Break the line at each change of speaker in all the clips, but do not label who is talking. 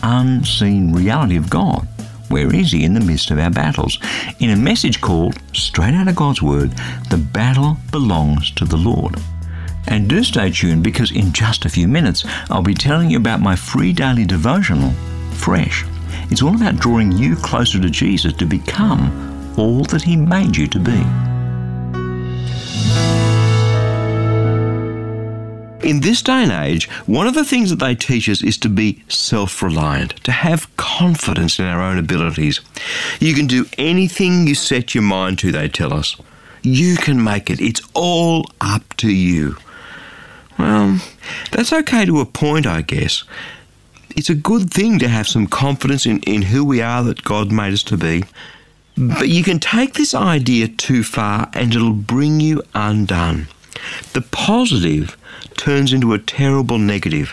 unseen reality of God. Where is He in the midst of our battles? In a message called, straight out of God's Word, The Battle Belongs to the Lord. And do stay tuned, because in just a few minutes I'll be telling you about my free daily devotional, Fresh. It's all about drawing you closer to Jesus to become all that He made you to be. In this day and age, one of the things that they teach us is to be self-reliant, to have confidence in our own abilities. You can do anything you set your mind to, they tell us. You can make it. It's all up to you. Well, that's okay to a point, I guess. It's a good thing to have some confidence in who we are that God made us to be. But you can take this idea too far and it'll bring you undone. The positive turns into a terrible negative.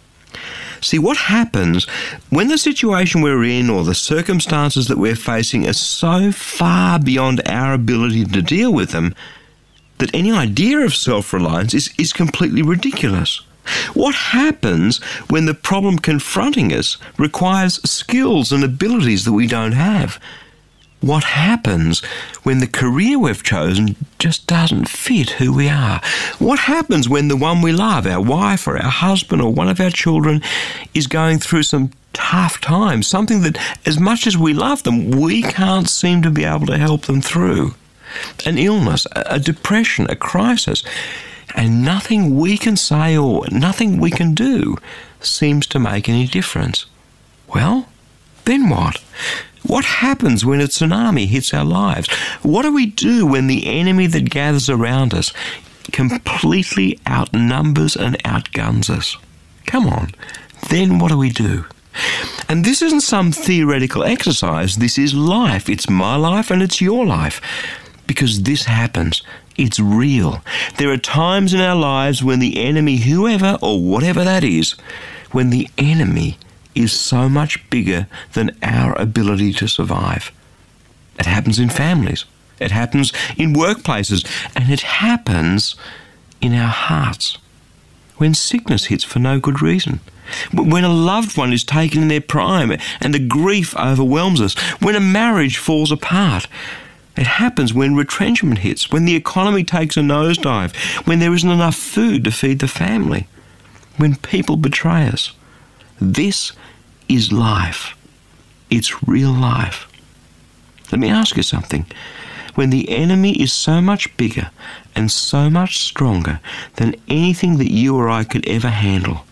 See, what happens when the situation we're in or the circumstances that we're facing are so far beyond our ability to deal with them that any idea of self-reliance is completely ridiculous. What happens when the problem confronting us requires skills and abilities that we don't have? What happens when the career we've chosen just doesn't fit who we are? What happens when the one we love, our wife or our husband or one of our children, is going through some tough times, something that as much as we love them, we can't seem to be able to help them through? An illness, a depression, a crisis, and nothing we can say or nothing we can do seems to make any difference. Well, then what? What happens when a tsunami hits our lives? What do we do when the enemy that gathers around us completely outnumbers and outguns us? Come on, then what do we do? And this isn't some theoretical exercise. This is life. It's my life and it's your life. Because this happens. It's real. There are times in our lives when the enemy, whoever or whatever that is, when the enemy is so much bigger than our ability to survive. It happens in families. It happens in workplaces. And it happens in our hearts. When sickness hits for no good reason. When a loved one is taken in their prime and the grief overwhelms us. When a marriage falls apart. It happens when retrenchment hits, when the economy takes a nosedive, when there isn't enough food to feed the family, when people betray us. This is life. It's real life. Let me ask you something. When the enemy is so much bigger and so much stronger than anything that you or I could ever handle,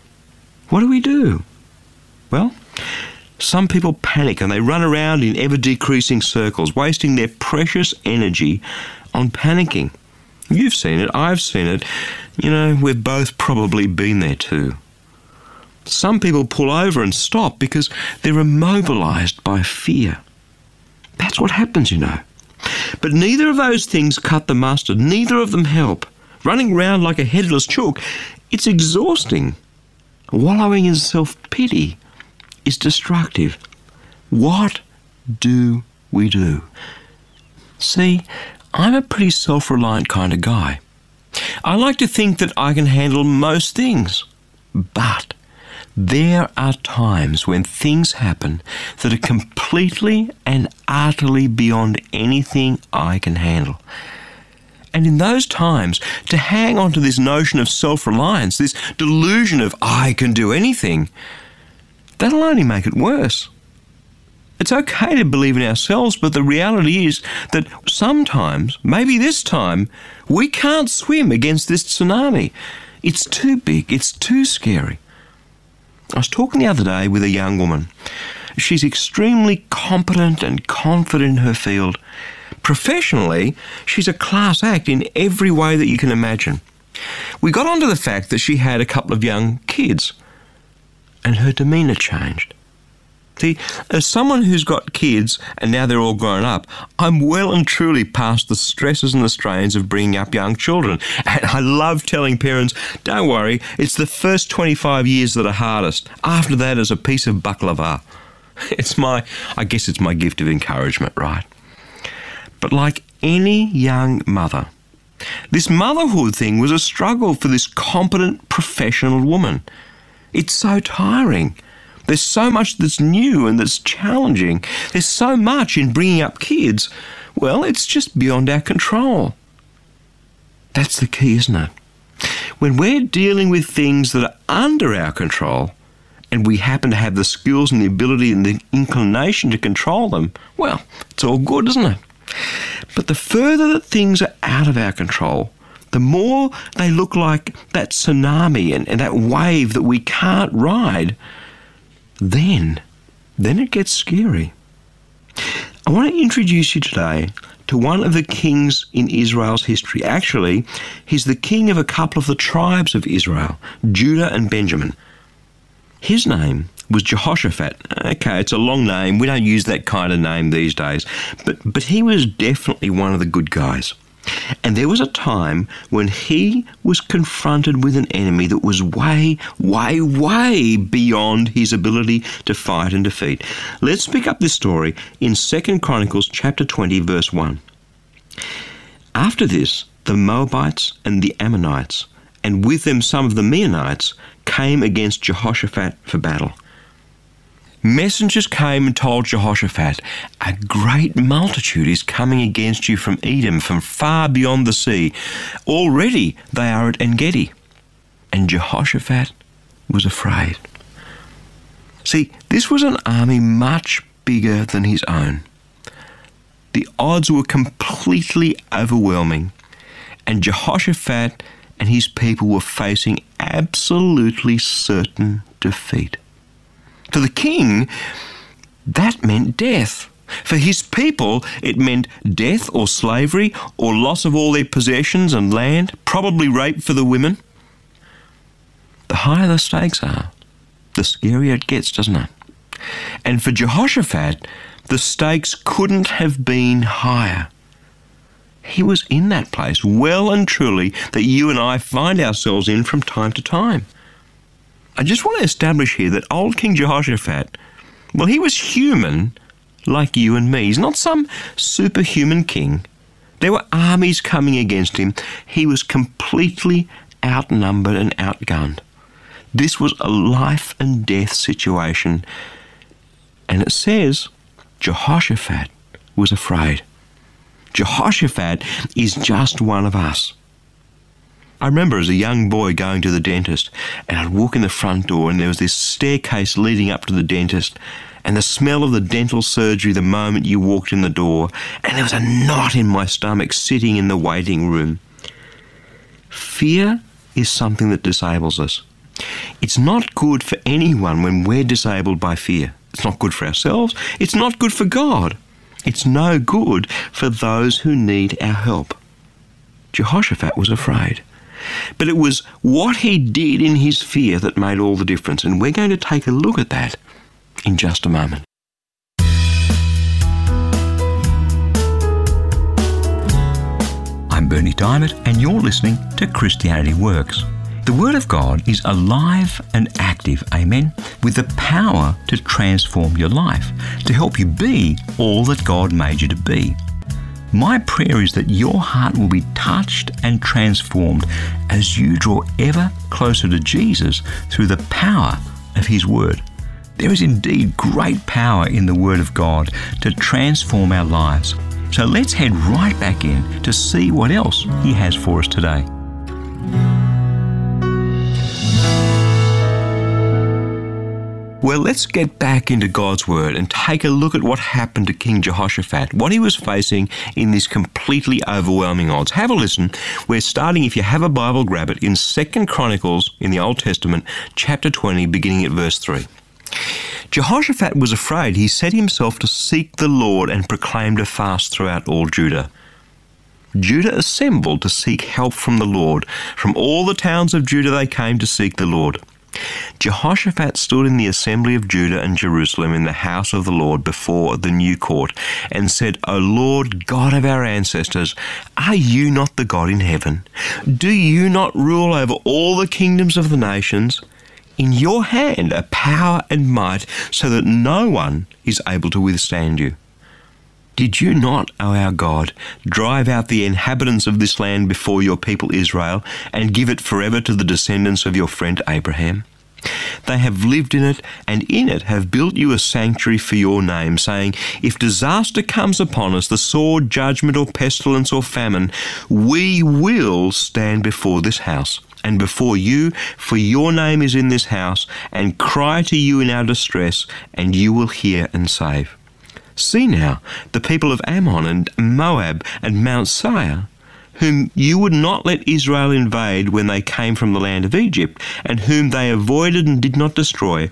what do we do? Well, some people panic and they run around in ever-decreasing circles, wasting their precious energy on panicking. You've seen it, I've seen it. You know, we've both probably been there too. Some people pull over and stop because they're immobilized by fear. That's what happens, you know. But neither of those things cut the mustard. Neither of them help. Running around like a headless chook, it's exhausting. Wallowing in self-pity is destructive. What do we do? See, I'm a pretty self-reliant kind of guy. I like to think that I can handle most things. But there are times when things happen that are completely and utterly beyond anything I can handle. And in those times, to hang on to this notion of self-reliance, this delusion of I can do anything, that'll only make it worse. It's okay to believe in ourselves, but the reality is that sometimes, maybe this time, we can't swim against this tsunami. It's too big, it's too scary. I was talking the other day with a young woman. She's extremely competent and confident in her field. Professionally, she's a class act in every way that you can imagine. We got onto the fact that she had a couple of young kids, and her demeanour changed. See, as someone who's got kids and now they're all grown up, I'm well and truly past the stresses and the strains of bringing up young children. And I love telling parents, don't worry, it's the first 25 years that are hardest. After that is a piece of baklava. I guess it's my gift of encouragement, right? But like any young mother, this motherhood thing was a struggle for this competent professional woman. It's so tiring. There's so much that's new and that's challenging. There's so much in bringing up kids. Well, it's just beyond our control. That's the key, isn't it? When we're dealing with things that are under our control, and we happen to have the skills and the ability and the inclination to control them, well, it's all good, isn't it? But the further that things are out of our control, the more they look like that tsunami and that wave that we can't ride, then it gets scary. I want to introduce you today to one of the kings in Israel's history. Actually, he's the king of a couple of the tribes of Israel, Judah and Benjamin. His name was Jehoshaphat. Okay, it's a long name. We don't use that kind of name these days. But he was definitely one of the good guys. And there was a time when he was confronted with an enemy that was way, way, way beyond his ability to fight and defeat. Let's pick up this story in 2 Chronicles chapter 20, verse 1. After this, the Moabites and the Ammonites, and with them some of the Meunites, came against Jehoshaphat for battle. Messengers came and told Jehoshaphat, "A great multitude is coming against you from Edom, from far beyond the sea. Already they are at En-gedi." And Jehoshaphat was afraid. See, this was an army much bigger than his own. The odds were completely overwhelming, and Jehoshaphat and his people were facing absolutely certain defeat. For the king, that meant death. For his people, it meant death or slavery or loss of all their possessions and land, probably rape for the women. The higher the stakes are, the scarier it gets, doesn't it? And for Jehoshaphat, the stakes couldn't have been higher. He was in that place, well and truly, that you and I find ourselves in from time to time. I just want to establish here that old King Jehoshaphat, well, he was human like you and me. He's not some superhuman king. There were armies coming against him. He was completely outnumbered and outgunned. This was a life and death situation. And it says Jehoshaphat was afraid. Jehoshaphat is just one of us. I remember as a young boy going to the dentist, and I'd walk in the front door and there was this staircase leading up to the dentist, and the smell of the dental surgery the moment you walked in the door, and there was a knot in my stomach sitting in the waiting room. Fear is something that disables us. It's not good for anyone when we're disabled by fear. It's not good for ourselves. It's not good for God. It's no good for those who need our help. Jehoshaphat was afraid. But it was what he did in his fear that made all the difference. And we're going to take a look at that in just a moment. I'm Bernie Diamond, and you're listening to Christianity Works. The Word of God is alive and active, amen, with the power to transform your life, to help you be all that God made you to be. My prayer is that your heart will be touched and transformed as you draw ever closer to Jesus through the power of His Word. There is indeed great power in the Word of God to transform our lives. So let's head right back in to see what else He has for us today. Well, let's get back into God's Word and take a look at what happened to King Jehoshaphat, what he was facing in these completely overwhelming odds. Have a listen. We're starting, if you have a Bible, grab it, in 2 Chronicles in the Old Testament, chapter 20, beginning at verse 3. Jehoshaphat was afraid. He set himself to seek the Lord and proclaimed a fast throughout all Judah. Judah assembled to seek help from the Lord. From all the towns of Judah they came to seek the Lord. Jehoshaphat stood in the assembly of Judah and Jerusalem in the house of the Lord before the new court and said, O Lord, God of our ancestors, are you not the God in heaven? Do you not rule over all the kingdoms of the nations? In your hand are power and might, so that no one is able to withstand you. Did you not, O our God, drive out the inhabitants of this land before your people Israel and give it forever to the descendants of your friend Abraham? They have lived in it, and in it have built you a sanctuary for your name, saying, if disaster comes upon us, the sword, judgment, or pestilence, or famine, we will stand before this house and before you, for your name is in this house, and cry to you in our distress, and you will hear and save. See now, the people of Ammon and Moab and Mount Seir, whom you would not let Israel invade when they came from the land of Egypt, and whom they avoided and did not destroy,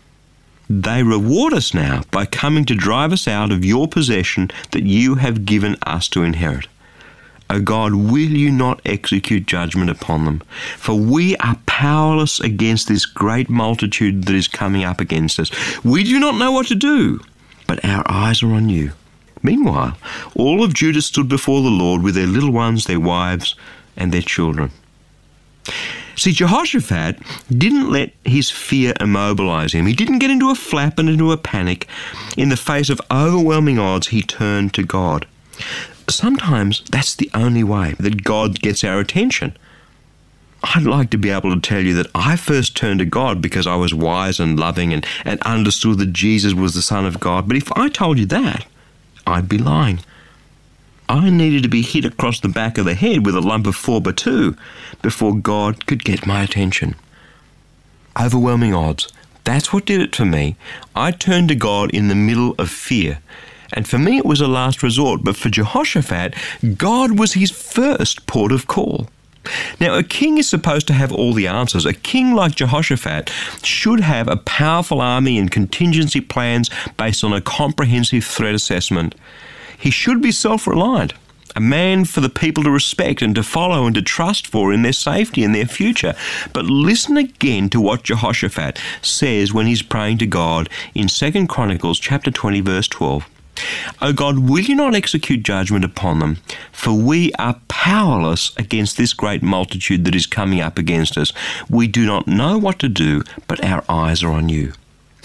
they reward us now by coming to drive us out of your possession that you have given us to inherit. O God, will you not execute judgment upon them? For we are powerless against this great multitude that is coming up against us. We do not know what to do, but our eyes are on you. Meanwhile, all of Judah stood before the Lord with their little ones, their wives, and their children. See, Jehoshaphat didn't let his fear immobilize him. He didn't get into a flap and into a panic. In the face of overwhelming odds, he turned to God. Sometimes that's the only way that God gets our attention. I'd like to be able to tell you that I first turned to God because I was wise and loving and understood that Jesus was the Son of God. But if I told you that, I'd be lying. I needed to be hit across the back of the head with a lump of 4x2 before God could get my attention. Overwhelming odds. That's what did it for me. I turned to God in the middle of fear. And for me it was a last resort, but for Jehoshaphat, God was his first port of call. Now, a king is supposed to have all the answers. A king like Jehoshaphat should have a powerful army and contingency plans based on a comprehensive threat assessment. He should be self-reliant, a man for the people to respect and to follow and to trust for in their safety and their future. But listen again to what Jehoshaphat says when he's praying to God in 2 Chronicles chapter 20, verse 12. O God, will you not execute judgment upon them? For we are powerless against this great multitude that is coming up against us. We do not know what to do, but our eyes are on you.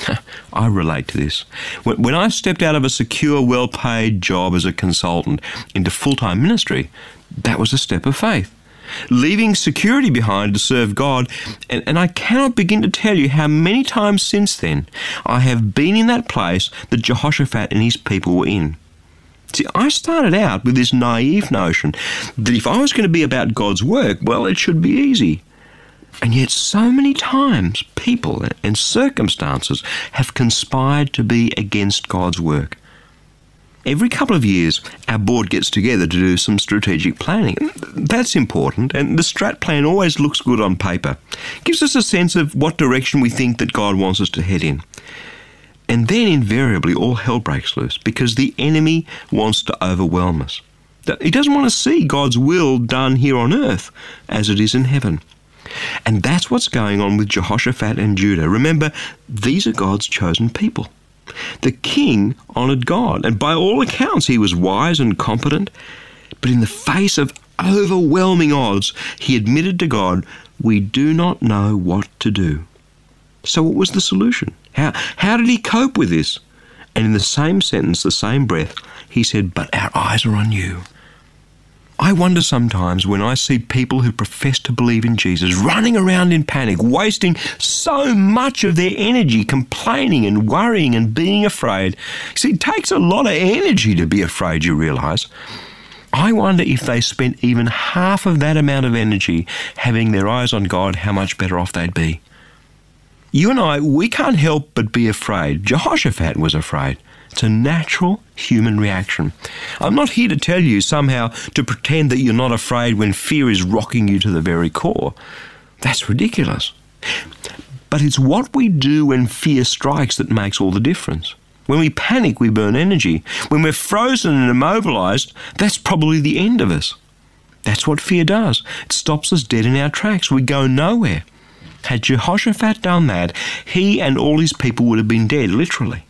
I relate to this. When I stepped out of a secure, well-paid job as a consultant into full-time ministry, that was a step of faith. Leaving security behind to serve God, and I cannot begin to tell you how many times since then I have been in that place that Jehoshaphat and his people were in. See, I started out with this naive notion that if I was going to be about God's work, well, it should be easy. And yet so many times people and circumstances have conspired to be against God's work. Every couple of years, our board gets together to do some strategic planning. That's important, and the strat plan always looks good on paper. Gives us a sense of what direction we think that God wants us to head in. And then invariably all hell breaks loose because the enemy wants to overwhelm us. He doesn't want to see God's will done here on earth as it is in heaven. And that's what's going on with Jehoshaphat and Judah. Remember, these are God's chosen people. The king honoured God, and by all accounts he was wise and competent. But in the face of overwhelming odds, he admitted to God, we do not know what to do. So what was the solution? How did he cope with this? And in the same sentence, the same breath, he said, but our eyes are on you. I wonder sometimes when I see people who profess to believe in Jesus running around in panic, wasting so much of their energy complaining and worrying and being afraid. See, it takes a lot of energy to be afraid, you realise. I wonder if they spent even half of that amount of energy having their eyes on God, how much better off they'd be. You and I, we can't help but be afraid. Jehoshaphat was afraid. It's a natural human reaction. I'm not here to tell you somehow to pretend that you're not afraid when fear is rocking you to the very core. That's ridiculous. But it's what we do when fear strikes that makes all the difference. When we panic, we burn energy. When we're frozen and immobilized, that's probably the end of us. That's what fear does. It stops us dead in our tracks. We go nowhere. Had Jehoshaphat done that, he and all his people would have been dead, literally.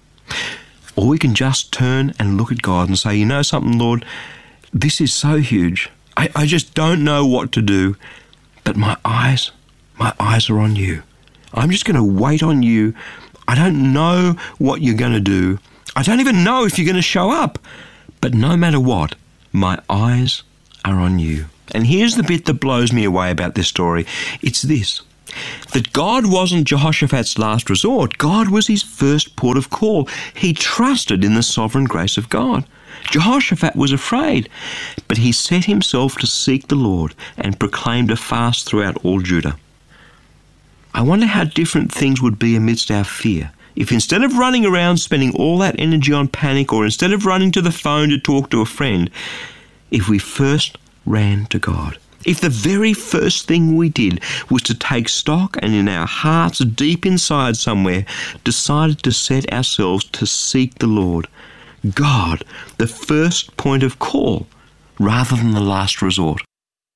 Or we can just turn and look at God and say, you know something, Lord, this is so huge. I just don't know what to do, but my eyes are on you. I'm just going to wait on you. I don't know what you're going to do. I don't even know if you're going to show up. But no matter what, my eyes are on you. And here's the bit that blows me away about this story. It's this. That God wasn't Jehoshaphat's last resort. God was his first port of call. He trusted in the sovereign grace of God. Jehoshaphat was afraid, but he set himself to seek the Lord and proclaimed a fast throughout all Judah. I wonder how different things would be amidst our fear if instead of running around spending all that energy on panic, or instead of running to the phone to talk to a friend, if we first ran to God. If the very first thing we did was to take stock and in our hearts deep inside somewhere decided to set ourselves to seek the Lord. God, the first point of call rather than the last resort.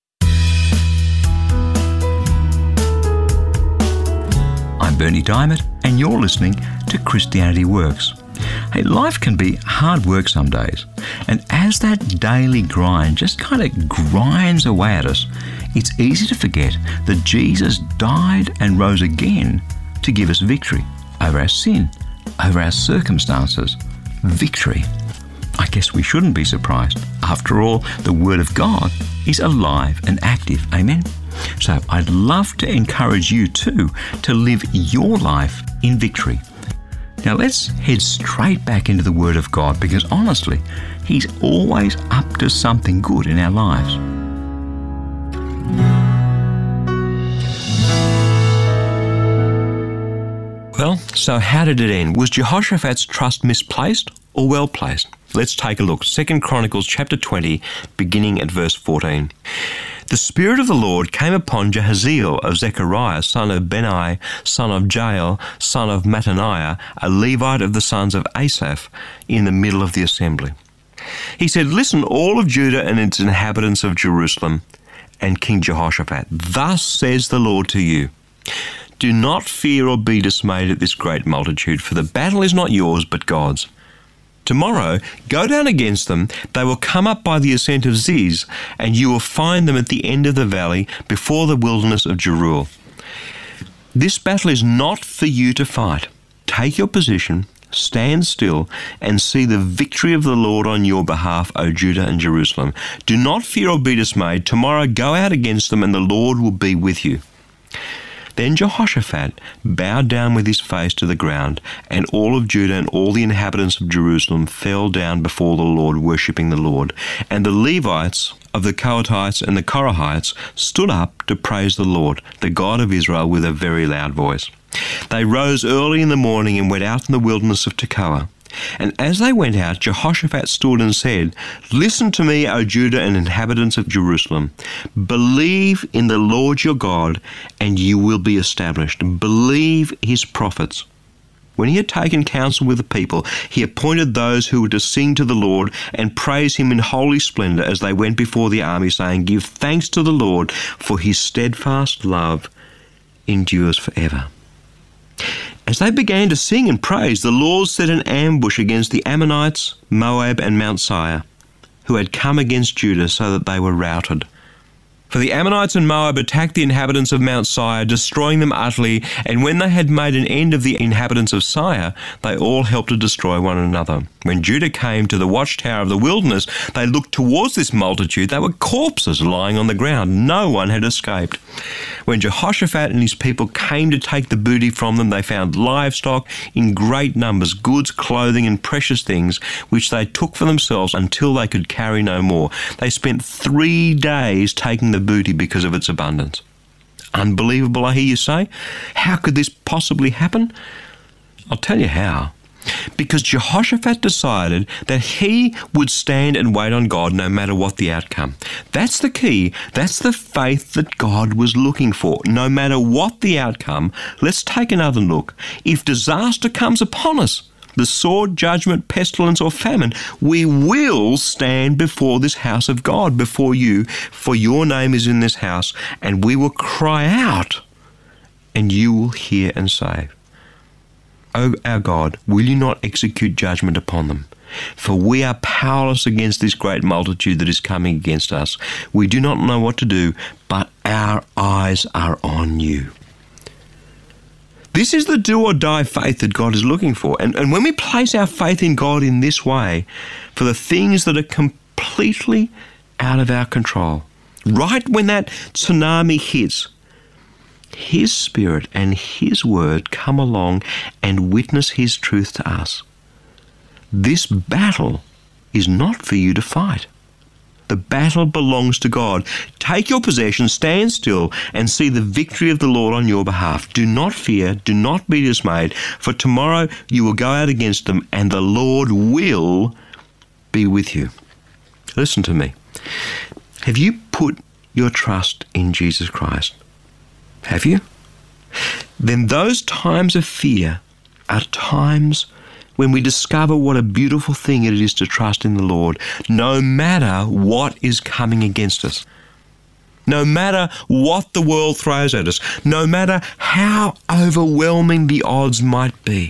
I'm Bernie Diamond, and you're listening to Christianity Works. Hey, life can be hard work some days, and as that daily grind just kind of grinds away at us, it's easy to forget that Jesus died and rose again to give us victory over our sin, over our circumstances. Victory. I guess we shouldn't be surprised. After all, the Word of God is alive and active. Amen? So I'd love to encourage you too to live your life in victory. Now let's head straight back into the Word of God, because honestly, He's always up to something good in our lives. Well, so how did it end? Was Jehoshaphat's trust misplaced or well placed? Let's take a look. 2 Chronicles chapter 20, beginning at verse 14. The Spirit of the Lord came upon Jahaziel of Zechariah, son of Benai, son of Jael, son of Mattaniah, a Levite of the sons of Asaph, in the middle of the assembly. He said, "Listen, all of Judah and its inhabitants of Jerusalem, and King Jehoshaphat, thus says the Lord to you, do not fear or be dismayed at this great multitude, for the battle is not yours but God's. Tomorrow, go down against them. They will come up by the ascent of Ziz, and you will find them at the end of the valley before the wilderness of Jeruel. This battle is not for you to fight. Take your position, stand still, and see the victory of the Lord on your behalf, O Judah and Jerusalem. Do not fear or be dismayed. Tomorrow, go out against them, and the Lord will be with you." Then Jehoshaphat bowed down with his face to the ground, and all of Judah and all the inhabitants of Jerusalem fell down before the Lord, worshipping the Lord. And the Levites of the Kohathites and the Korahites stood up to praise the Lord, the God of Israel, with a very loud voice. They rose early in the morning and went out in the wilderness of Tekoa. And as they went out, Jehoshaphat stood and said, "Listen to me, O Judah and inhabitants of Jerusalem. Believe in the Lord your God, and you will be established. Believe his prophets." When he had taken counsel with the people, he appointed those who were to sing to the Lord and praise him in holy splendor as they went before the army, saying, "Give thanks to the Lord, for his steadfast love endures forever." As they began to sing and praise, the Lord set an ambush against the Ammonites, Moab, and Mount Seir, who had come against Judah, so that they were routed. For the Ammonites and Moab attacked the inhabitants of Mount Seir, destroying them utterly, and when they had made an end of the inhabitants of Seir, they all helped to destroy one another. When Judah came to the watchtower of the wilderness, they looked towards this multitude. They were corpses lying on the ground. No one had escaped. When Jehoshaphat and his people came to take the booty from them, they found livestock in great numbers, goods, clothing, and precious things, which they took for themselves until they could carry no more. They spent 3 days taking the booty because of its abundance. Unbelievable, I hear you say? How could this possibly happen? I'll tell you how. Because Jehoshaphat decided that he would stand and wait on God no matter what the outcome. That's the key. That's the faith that God was looking for. No matter what the outcome, let's take another look. If disaster comes upon us, the sword, judgment, pestilence, or famine, we will stand before this house of God, before you, for your name is in this house, and we will cry out, and you will hear and save. O our God, will you not execute judgment upon them? For we are powerless against this great multitude that is coming against us. We do not know what to do, but our eyes are on you. This is the do-or-die faith that God is looking for. And when we place our faith in God in this way, for the things that are completely out of our control, right when that tsunami hits, His Spirit and His Word come along and witness His truth to us. This battle is not for you to fight. The battle belongs to God. Take your possession, stand still, and see the victory of the Lord on your behalf. Do not fear, do not be dismayed, for tomorrow you will go out against them, and the Lord will be with you. Listen to me. Have you put your trust in Jesus Christ? Have you? Then those times of fear are times when we discover what a beautiful thing it is to trust in the Lord, no matter what is coming against us, no matter what the world throws at us, no matter how overwhelming the odds might be.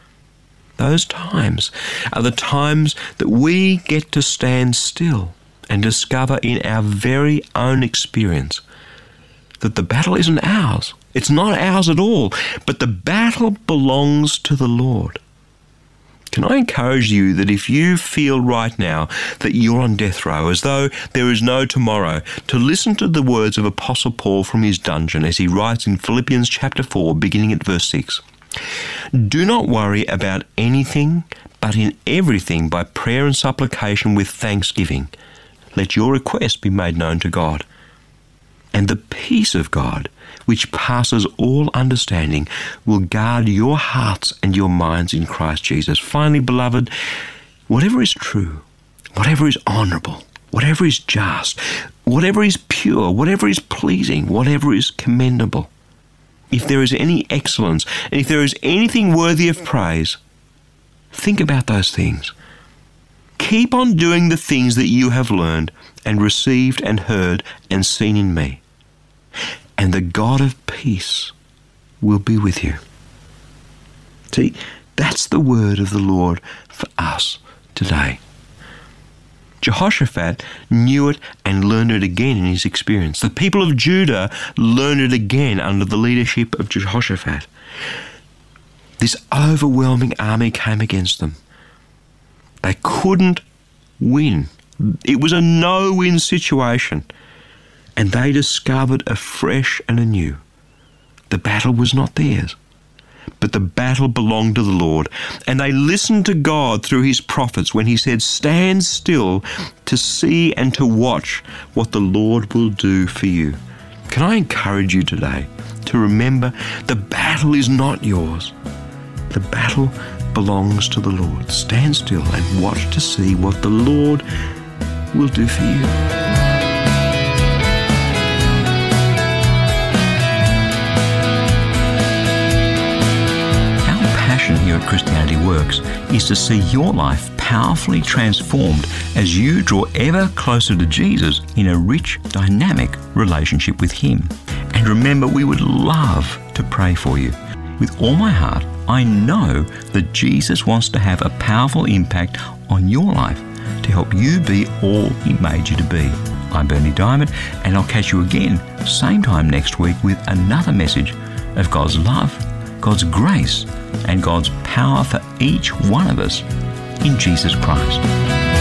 Those times are the times that we get to stand still and discover in our very own experience that the battle isn't ours. It's not ours at all, but the battle belongs to the Lord. Can I encourage you that if you feel right now that you're on death row, as though there is no tomorrow, to listen to the words of Apostle Paul from his dungeon as he writes in Philippians chapter 4, beginning at verse 6. Do not worry about anything, but in everything by prayer and supplication with thanksgiving. Let your request be made known to God. And the peace of God, which passes all understanding, will guard your hearts and your minds in Christ Jesus. Finally, beloved, whatever is true, whatever is honourable, whatever is just, whatever is pure, whatever is pleasing, whatever is commendable, if there is any excellence, and if there is anything worthy of praise, think about those things. Keep on doing the things that you have learned and received and heard and seen in me. And the God of peace will be with you. See, that's the word of the Lord for us today. Jehoshaphat knew it and learned it again in his experience. The people of Judah learned it again under the leadership of Jehoshaphat. This overwhelming army came against them. They couldn't win. It was a no-win situation. And they discovered afresh and anew the battle was not theirs, but the battle belonged to the Lord. And they listened to God through His prophets when He said, stand still to see and to watch what the Lord will do for you. Can I encourage you today to remember the battle is not yours. The battle belongs to the Lord. Stand still and watch to see what the Lord will do for you. Here at Christianity Works is to see your life powerfully transformed as you draw ever closer to Jesus in a rich, dynamic relationship with Him. And remember, we would love to pray for you. With all my heart, I know that Jesus wants to have a powerful impact on your life to help you be all He made you to be. I'm Berni Dymet, and I'll catch you again same time next week with another message of God's love, God's grace, and God's power for each one of us in Jesus Christ.